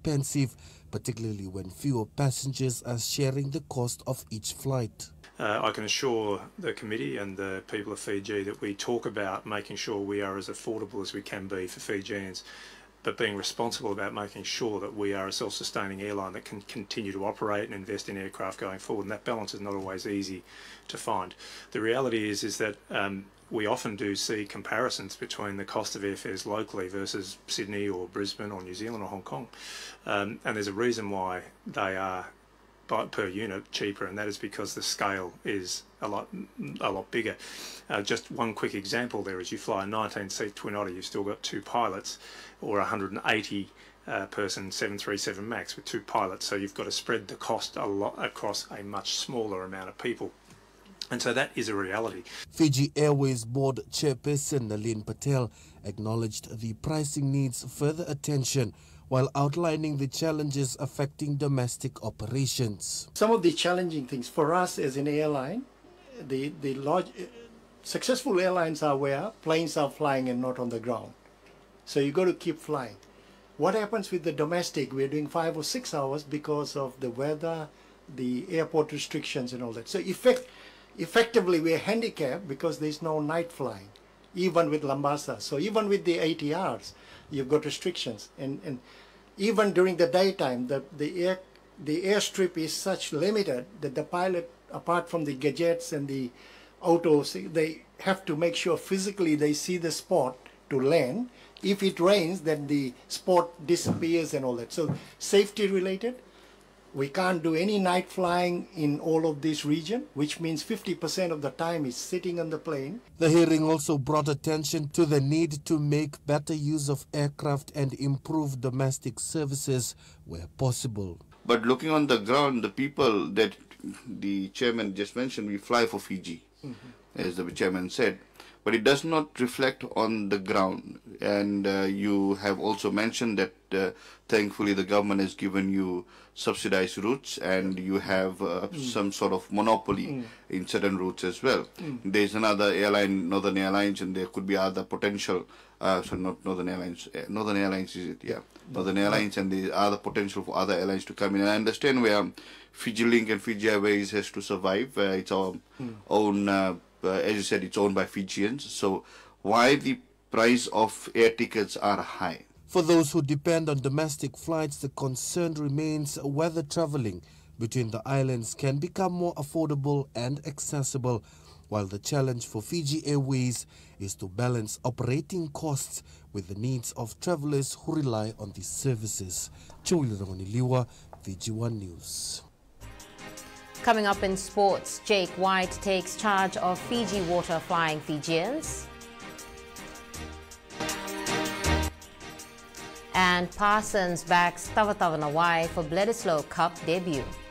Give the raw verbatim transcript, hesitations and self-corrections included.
expensive, particularly when fewer passengers are sharing the cost of each flight. Uh, I can assure the committee and the people of Fiji that we talk about making sure we are as affordable as we can be for Fijians, but being responsible about making sure that we are a self-sustaining airline that can continue to operate and invest in aircraft going forward, and that balance is not always easy to find. The reality is, is that um, we often do see comparisons between the cost of airfares locally versus Sydney or Brisbane or New Zealand or Hong Kong, um, and there's a reason why they are by, per unit cheaper, and that is because the scale is a lot a lot bigger. Uh, just one quick example there is you fly a nineteen seat Twin Otter, you've still got two pilots, or a one hundred eighty uh, person seven thirty-seven MAX with two pilots, so you've got to spread the cost a lot across a much smaller amount of people. And so that is a reality. Fiji Airways Board Chairperson Nalin Patel acknowledged the pricing needs further attention while outlining the challenges affecting domestic operations. Some of the challenging things for us as an airline, the, the large, successful airlines are where planes are flying and not on the ground. So you got to keep flying. What happens with the domestic? We're doing five or six hours because of the weather, the airport restrictions and all that. So effect, effectively we're handicapped because there's no night flying, even with Lambasa. So even with the A T Rs, you've got restrictions. And, and even during the daytime, the, the, air, the airstrip is such limited that the pilot, apart from the gadgets and the autos, they have to make sure physically they see the spot to land. If it rains, then the spot disappears and all that. So safety related, we can't do any night flying in all of this region, which means fifty percent of the time is sitting on the plane. The hearing also brought attention to the need to make better use of aircraft and improve domestic services where possible. But looking on the ground, the people that the chairman just mentioned, we fly for Fiji, mm-hmm. as the chairman said. But it does not reflect on the ground. And uh, you have also mentioned that uh, thankfully the government has given you subsidized routes and you have uh, mm. some sort of monopoly mm. in certain routes as well. Mm. There's another airline, Northern Airlines, and there could be other potential, uh, so not Northern Airlines, uh, Northern Airlines is it, yeah. Northern Airlines, and the other potential for other airlines to come in. And I understand where Fiji Link and Fiji Airways has to survive. Uh, it's our mm. own uh, Uh, as you said, it's owned by Fijians. So why the price of air tickets are high? For those who depend on domestic flights, the concern remains whether traveling between the islands can become more affordable and accessible, while the challenge for Fiji Airways is to balance operating costs with the needs of travelers who rely on these services. Joel Rangoniliwa, Fiji One News. Coming up in sports, Jake White takes charge of Fiji Water flying Fijians. And Parsons backs Tavatavana for Bledisloe Cup debut.